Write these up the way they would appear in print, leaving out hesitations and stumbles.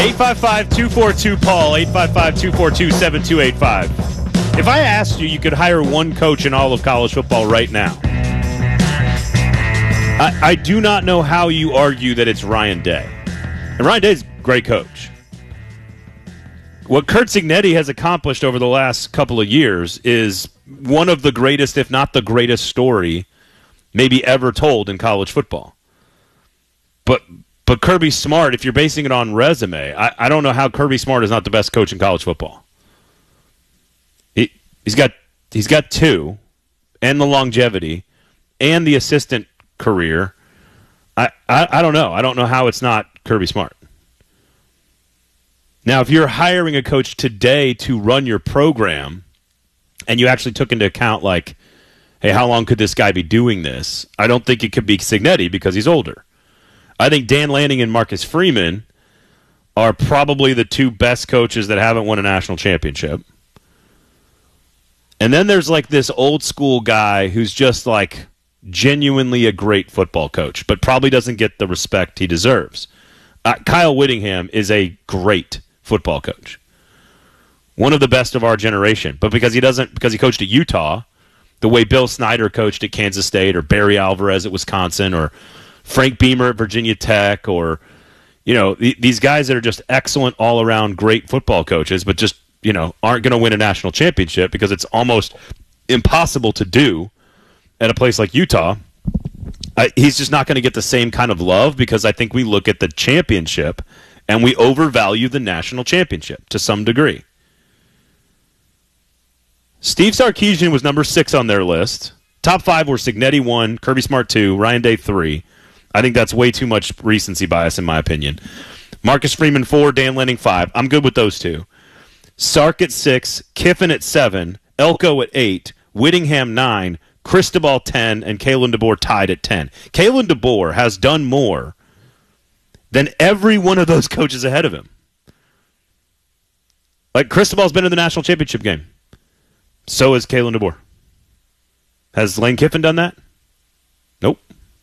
855-242-PAUL, 855-242-7285. If I asked you could hire one coach in all of college football right now, I do not know how you argue that it's Ryan Day. And Ryan Day's a great coach. What Curt Cignetti has accomplished over the last couple of years is one of the greatest, if not the greatest story maybe ever told in college football. But Kirby Smart, if you're basing it on resume, I don't know how Kirby Smart is not the best coach in college football. He's got two, and the longevity, and the assistant career. I don't know. I don't know how it's not Kirby Smart. Now, if you're hiring a coach today to run your program, and you actually took into account, like, hey, how long could this guy be doing this? I don't think it could be Cignetti because he's older. I think Dan Lanning and Marcus Freeman are probably the two best coaches that haven't won a national championship. And then there's like this old school guy who's just like genuinely a great football coach, but probably doesn't get the respect he deserves. Kyle Whittingham is a great football coach. One of the best of our generation. But because he coached at Utah, the way Bill Snyder coached at Kansas State, or Barry Alvarez at Wisconsin, or Frank Beamer at Virginia Tech, or, you know, these guys that are just excellent all-around great football coaches, but just, you know, aren't going to win a national championship because it's almost impossible to do at a place like Utah. He's just not going to get the same kind of love because I think we look at the championship and we overvalue the national championship to some degree. Steve Sarkisian was number 6 on their list. Top 5 were Cignetti 1, Kirby Smart 2, Ryan Day 3. I think that's way too much recency bias in my opinion. Marcus Freeman 4, Dan Lanning 5. I'm good with those two. Sark at 6, Kiffin at 7, Elko at 8, Whittingham 9, Cristobal 10, and Kalen DeBoer tied at 10. Kalen DeBoer has done more than every one of those coaches ahead of him. Like, Cristobal's been in the national championship game. So has Kalen DeBoer. Has Lane Kiffin done that? Nope.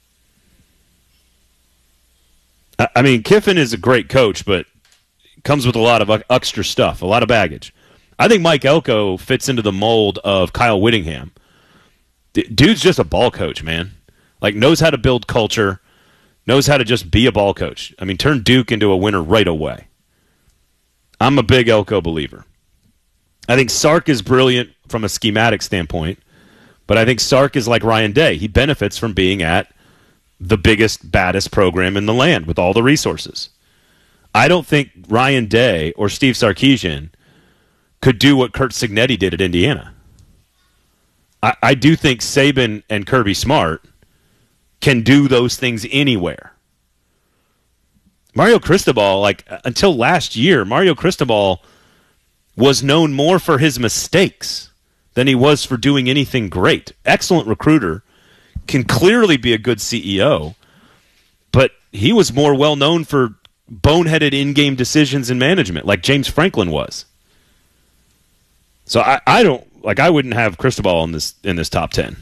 I mean, Kiffin is a great coach, but comes with a lot of extra stuff, a lot of baggage. I think Mike Elko fits into the mold of Kyle Whittingham. Dude's just a ball coach, man. Like, knows how to build culture, knows how to just be a ball coach. I mean, turn Duke into a winner right away. I'm a big Elko believer. I think Sark is brilliant from a schematic standpoint, but I think Sark is like Ryan Day. He benefits from being at the biggest, baddest program in the land with all the resources. I don't think Ryan Day or Steve Sarkisian could do what Curt Cignetti did at Indiana. I do think Saban and Kirby Smart can do those things anywhere. Mario Cristobal, like, until last year, Mario Cristobal was known more for his mistakes than he was for doing anything great. Excellent recruiter, can clearly be a good CEO, but he was more well known for boneheaded in-game decisions in management, like James Franklin was. So I don't like. I wouldn't have Cristobal in this top 10.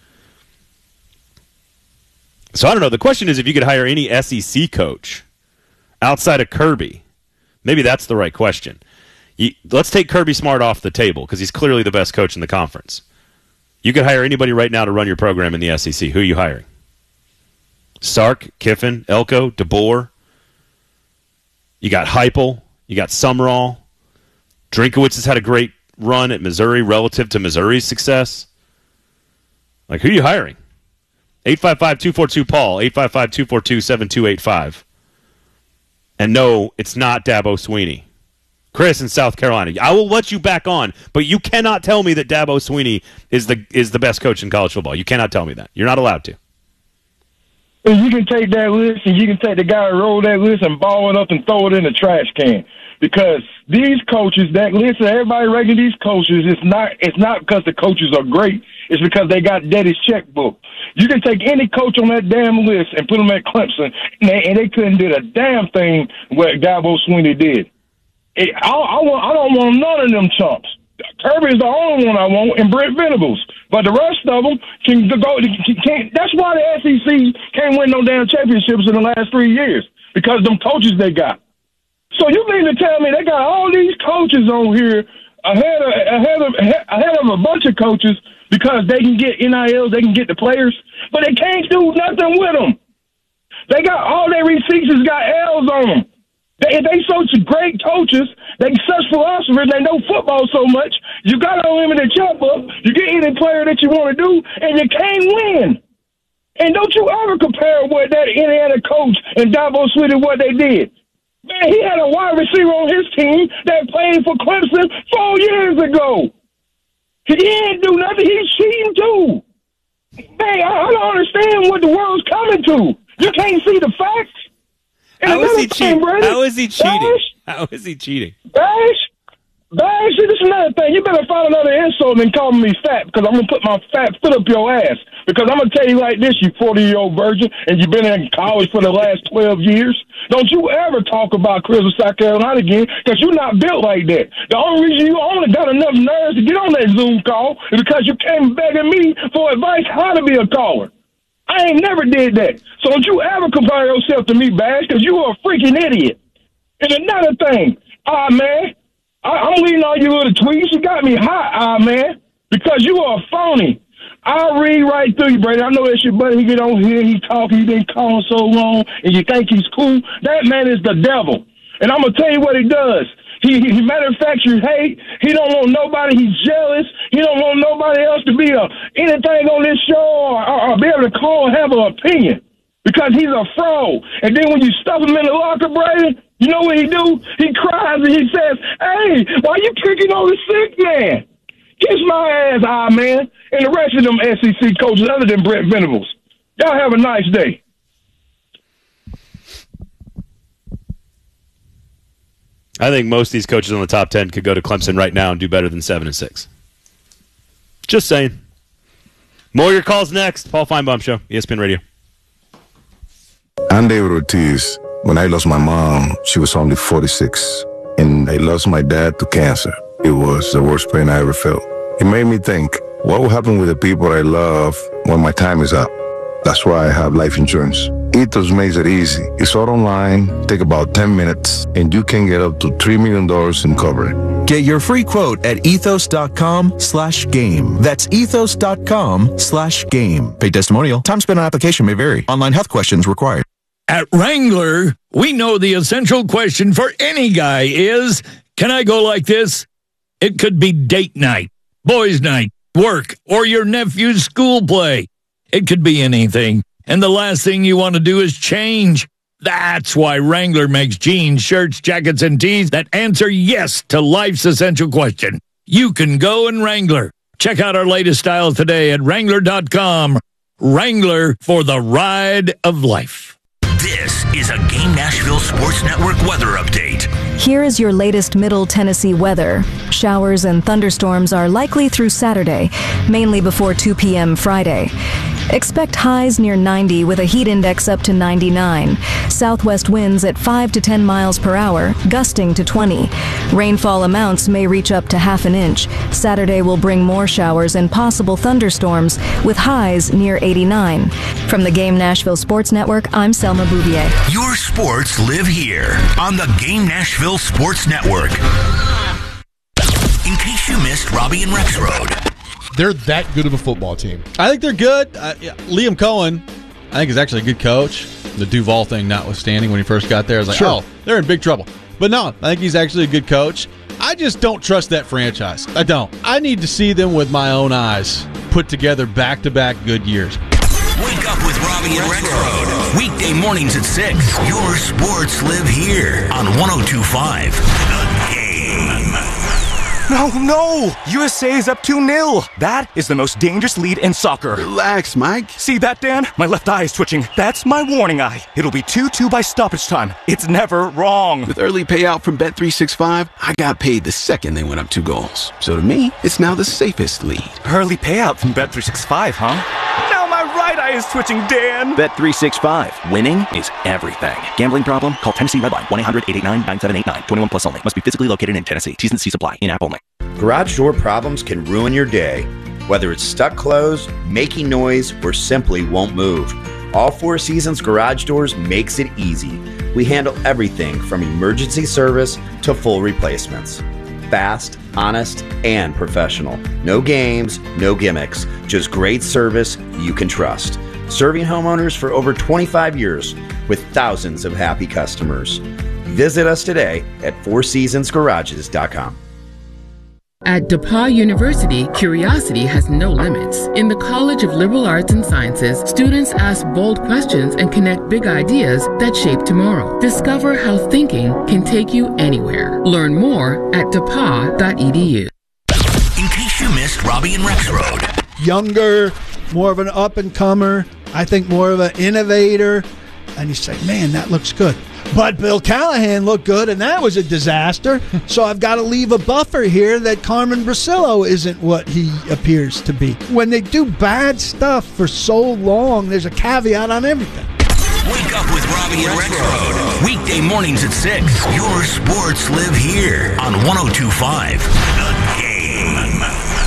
So I don't know. The question is if you could hire any SEC coach outside of Kirby. Maybe that's the right question. Let's take Kirby Smart off the table because he's clearly the best coach in the conference. You could hire anybody right now to run your program in the SEC. Who are you hiring? Sark, Kiffin, Elko, DeBoer. You got Heupel. You got Summerall. Drinkowitz has had a great run at Missouri relative to Missouri's success. Like, who are you hiring? 855-242-PAUL, 855-242-7285. And no, it's not Dabo Swinney. Chris in South Carolina. I will let you back on, but you cannot tell me that Dabo Swinney is the best coach in college football. You cannot tell me that. You're not allowed to. And you can take that list and you can take the guy who rolled that list and ball it up and throw it in the trash can. Because these coaches, that list of everybody ranking these coaches, it's not because the coaches are great. It's because they got daddy's checkbook. You can take any coach on that damn list and put them at Clemson, and they couldn't do a damn thing what Dabo Swinney did. I don't want none of them chumps. Kirby is the only one I want, and Brent Venables. But the rest of them can go. That's why the SEC can't win no damn championships in the last 3 years, because of them coaches they got. So you mean to tell me they got all these coaches on here ahead of a bunch of coaches because they can get NILs, they can get the players, but they can't do nothing with them. They got all their receipts got L's on them. They such great coaches, they such philosophers, they know football so much. You got an unlimited checkbook, you get any player that you want to do, and you can't win. And don't you ever compare what that Indiana coach and Dabo Swinney, what they did. Man, he had a wide receiver on his team that played for Clemson 4 years ago. He didn't do nothing. He's cheating, too. Man, I don't understand what the world's coming to. You can't see the facts. How is he cheating? How is he cheating? How is he cheating? Bash, this is another thing. You better find another insult than calling me fat, because I'm going to put my fat foot up your ass. Because I'm going to tell you like this, you 40-year-old virgin, and you've been in college for the last 12 years. Don't you ever talk about Crystal, South Carolina again, because you're not built like that. The only reason you only got enough nerves to get on that Zoom call is because you came begging me for advice how to be a caller. I ain't never did that. So don't you ever compare yourself to me, Bash, because you are a freaking idiot. And another thing, man, I'm reading all your little tweets. You got me hot, man, because you are a phony. I'll read right through you, Brady. I know that's your buddy. He get on here, he talking, he been calling so long, and you think he's cool. That man is the devil. And I'm going to tell you what he does. He manufactures hate. He don't want nobody. He's jealous. He don't want nobody else to be anything on this show or be able to call and have an opinion because he's a fraud. And then when you stuff him in the locker, Brady, you know what he do? He cries and he says, "Hey, why you picking on the sick man? Kiss my ass, man." And the rest of them SEC coaches other than Brent Venables. Y'all have a nice day. I think most of these coaches on the top 10 could go to Clemson right now and do better than 7-6. Just saying. More of your calls next. Paul Feinbaum Show, ESPN Radio. I'm David Ortiz. When I lost my mom, she was only 46. And I lost my dad to cancer. It was the worst pain I ever felt. It made me think, what will happen with the people I love when my time is up? That's why I have life insurance. Ethos makes it easy. It's all online, take about 10 minutes, and you can get up to $3 million in coverage. Get your free quote at ethos.com/game. That's ethos.com/game. Paid testimonial. Time spent on application may vary. Online health questions required. At Wrangler, we know the essential question for any guy is, can I go like this? It could be date night, boys' night, work, or your nephew's school play. It could be anything. And the last thing you want to do is change. That's why Wrangler makes jeans, shirts, jackets, and tees that answer yes to life's essential question. You can go in Wrangler. Check out our latest styles today at Wrangler.com. Wrangler for the ride of life. This is a Game Nashville Sports Network weather update. Here is your latest Middle Tennessee weather. Showers and thunderstorms are likely through Saturday, mainly before 2 p.m. Friday. Expect highs near 90 with a heat index up to 99. Southwest winds at 5 to 10 miles per hour, gusting to 20. Rainfall amounts may reach up to half an inch. Saturday will bring more showers and possible thunderstorms with highs near 89. From the Game Nashville Sports Network, I'm Selma Bouvier. Your sports live here on the Game Nashville Sports Network. In case you missed Robbie and Rexroad. They're that good of a football team. I think they're good. Liam Cohen, I think, is actually a good coach. The Duval thing notwithstanding, when he first got there, I was like, oh, they're in big trouble. But no, I think he's actually a good coach. I just don't trust that franchise. I don't. I need to see them with my own eyes put together back-to-back good years. Wake up with Robbie and Rexroad. Weekday mornings at 6. Your sports live here on 102.5 The Game. No! USA is up 2-0. That is the most dangerous lead in soccer. Relax, Mike. See that, Dan? My left eye is twitching. That's my warning eye. It'll be 2-2 by stoppage time. It's never wrong. With early payout from Bet365, I got paid the second they went up 2 goals. So to me, it's now the safest lead. Early payout from Bet365, huh? Now my right eye is twitching, Dan. Bet365. Winning is everything. Gambling problem? Call Tennessee Redline 1-800-889-9789. 21 plus only. Must be physically located in Tennessee. T's and C's apply. In-app only. Garage door problems can ruin your day. Whether it's stuck closed, making noise, or simply won't move. All Four Seasons Garage Doors makes it easy. We handle everything from emergency service to full replacements. Fast, honest, and professional. No games, no gimmicks, just great service you can trust. Serving homeowners for over 25 years with thousands of happy customers. Visit us today at fourseasonsgarages.com. At DePauw University, curiosity has no limits. In the College of Liberal Arts and Sciences, students ask bold questions and connect big ideas that shape tomorrow. Discover how thinking can take you anywhere. Learn more at depaw.edu. In case you missed Robbie and Rex Road. Younger, more of an up-and-comer, I think more of an innovator. And you say, man, that looks good. But Bill Callahan looked good, and that was a disaster. So I've got to leave a buffer here that Carmen Brasillo isn't what he appears to be. When they do bad stuff for so long, there's a caveat on everything. Wake up with Robbie and Rex Road. Weekday mornings at 6. Your sports live here on 102.5 The Game.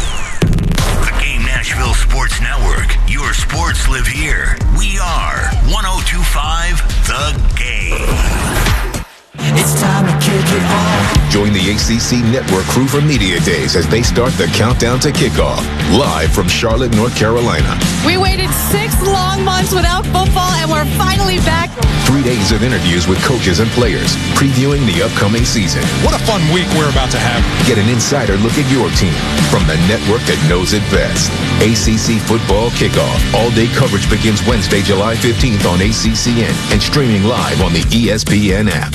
The Game Nashville Sports Network. Your sports live here. We are 102.5 The Game. It's time to kick it off. Join the ACC Network crew for Media Days as they start the countdown to kickoff. Live from Charlotte, North Carolina. We waited 6 long months without football, and we're finally back. 3 days of interviews with coaches and players, previewing the upcoming season. What a fun week we're about to have. Get an insider look at your team from the network that knows it best. ACC Football Kickoff. All-day coverage begins Wednesday, July 15th on ACCN and streaming live on the ESPN app.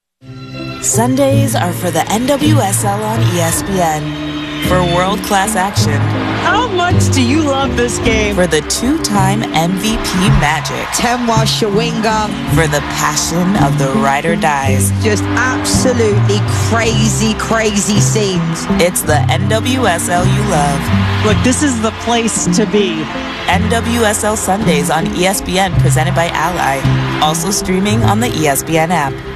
Sundays are for the NWSL on ESPN. For world-class action. How much do you love this game? For the 2-time MVP magic. Temwa Shawinga. For the passion of the ride or dies. Just absolutely crazy, crazy scenes. It's the NWSL you love. Look, this is the place to be. NWSL Sundays on ESPN, presented by Ally. Also streaming on the ESPN app.